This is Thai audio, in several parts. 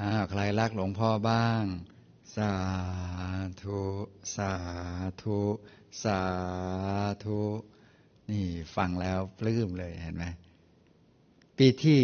ใครรักหลวงพ่อบ้างสาธุสาธุสาธุนี่ฟังแล้วปลื้มเลยเห็นไหมปีที่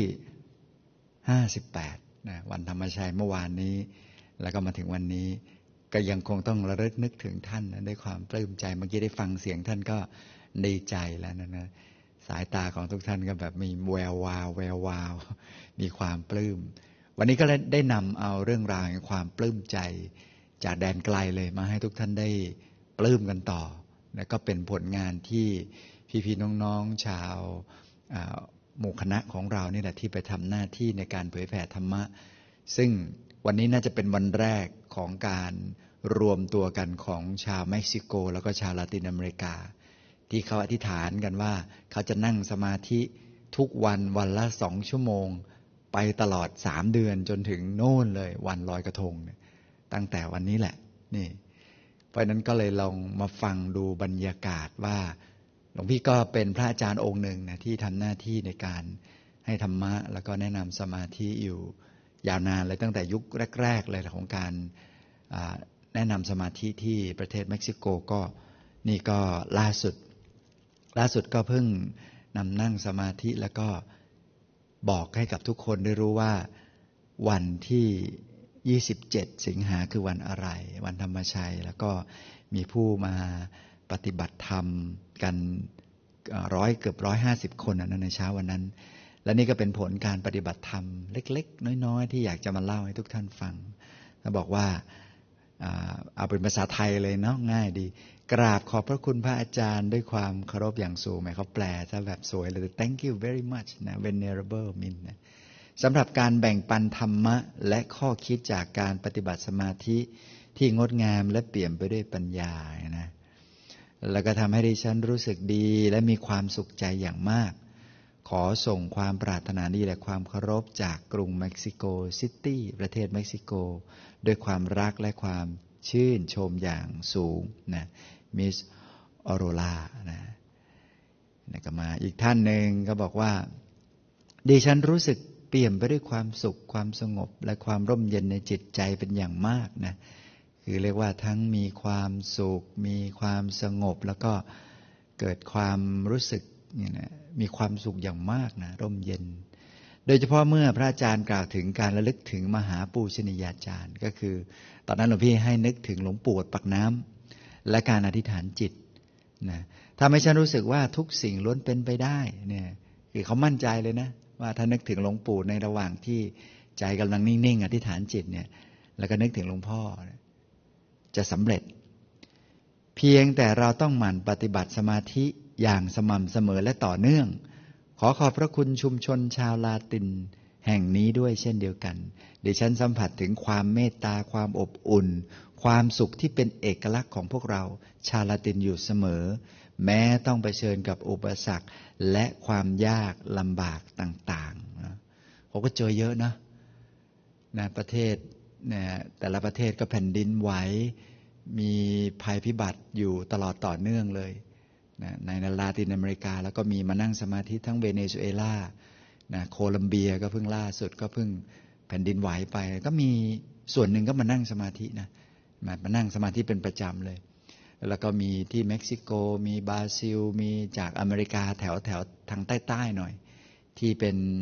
58นะวันธรรมชัยเมื่อวานนี้แล้วก็มาถึงวันนี้ก็ยังคงต้องระลึกนึกถึงท่านนะด้วยความปลื้มใจเมื่อกี้ได้ฟังเสียงท่านก็ดีใจแล้วนะสายตาของทุกท่านก็แบบมีแวววาวแวววาวมีความปลื้มวันนี้ก็ได้นำเอาเรื่องราวแห่งความปลื้มใจจากแดนไกลเลยมาให้ทุกท่านได้ปลื้มกันต่อและก็เป็นผลงานที่พี่ๆน้องๆชาวหมู่คณะของเรานี่แหละที่ไปทำหน้าที่ในการเผยแผ่ธรรมะซึ่งวันนี้น่าจะเป็นวันแรกของการรวมตัวกันของชาวเม็กซิโกแล้วก็ชาวลาตินอเมริกาที่เขาอธิษฐานกันว่าเขาจะนั่งสมาธิทุกวันวันละ2 ชั่วโมงไปตลอด3 เดือนจนถึงโน่นเลยวันลอยกระทงตั้งแต่วันนี้แหละนี่เพราะนั้นก็เลยลองมาฟังดูบรรยากาศว่าหลวงพี่ก็เป็นพระอาจารย์องค์หนึ่งนะที่ทำหน้าที่ในการให้ธรรมะแล้วก็แนะนำสมาธิอยู่ยาวนานเลยตั้งแต่ยุคแรกๆเลยของการแนะนำสมาธิที่ประเทศเม็กซิโกก็นี่ก็ล่าสุดก็เพิ่งนำนั่งสมาธิแล้วก็บอกให้กับทุกคนได้รู้ว่าวันที่27 สิงหาคือวันอะไรวันธรรมชัยแล้วก็มีผู้มาปฏิบัติธรรมกันเกือบ150 คนในเช้าวันนั้นและนี่ก็เป็นผลการปฏิบัติธรรมเล็กๆน้อยๆที่อยากจะมาเล่าให้ทุกท่านฟังแล้วบอกว่าเอาเป็นภาษาไทยเลยเนาะง่ายดีกราบขอบพระคุณพระอาจารย์ด้วยความเคารพอย่างสูงหมายเขาแปลซะแบบสวยเลย Thank you very much นะ Venerable Min นะสำหรับการแบ่งปันธรรมะและข้อคิดจากการปฏิบัติสมาธิที่งดงามและเปี่ยมไปด้วยปัญญานะแล้วก็ทำให้ดิฉันรู้สึกดีและมีความสุขใจอย่างมากขอส่งความปรารถนาดีและความเคารพจากกรุงเม็กซิโกซิตี้ประเทศเม็กซิโกด้วยความรักและความชื่นชมอย่างสูงนะมิสออโรรานะก็มาอีกท่านหนึ่งก็บอกว่าดิฉันรู้สึกเปี่ยมไปด้วยความสุขความสงบและความร่มเย็นในจิตใจเป็นอย่างมากนะคือเรียกว่าทั้งมีความสุขมีความสงบแล้วก็เกิดความรู้สึกมีความสุขอย่างมากนะร่มเย็นโดยเฉพาะเมื่อพระอาจารย์กล่าวถึงการระลึกถึงมหาปูชนียาจารย์ก็คือตอนนั้นหลวงพี่ให้นึกถึงหลวงปู่วัดปากน้ำและการอธิษฐานจิตนะทำให้ฉันรู้สึกว่าทุกสิ่งล้วนเป็นไปได้เนี่ยคือเขามั่นใจเลยนะว่าถ้านึกถึงหลวงปู่ในระหว่างที่ใจกำลังนิ่งๆอธิษฐานจิตเนี่ยแล้วก็นึกถึงหลวงพ่อจะสำเร็จเพียงแต่เราต้องหมั่นปฏิบัติสมาธิอย่างสม่ำเสมอและต่อเนื่องขอขอบพระคุณชุมชนชาวลาตินแห่งนี้ด้วยเช่นเดียวกันดิฉันสัมผัสถึงความเมตตาความอบอุ่นความสุขที่เป็นเอกลักษณ์ของพวกเราชาวลาตินอยู่เสมอแม้ต้องเผชิญกับอุปสรรคและความยากลำบากต่างๆนะเขาก็เจอเยอะนะประเทศเนี่ยแต่ละประเทศก็แผ่นดินไหวมีภัยพิบัติอยู่ตลอดต่อเนื่องเลยนะในลาตินอเมริกาแล้วก็มีมานั่งสมาธิทั้งเวเนซุเอลานะโคลัมเบียก็เพิ่งล่าสุดก็เพิ่งแผ่นดินไหวไปก็มีส่วนหนึ่งก็มานั่งสมาธินะมานั่งสมาธิเป็นประจำเลยแล้วก็มีที่เม็กซิโกมีบราซิลมีจากอเมริกาแถวทางใต้ๆหน่อยที่เป็น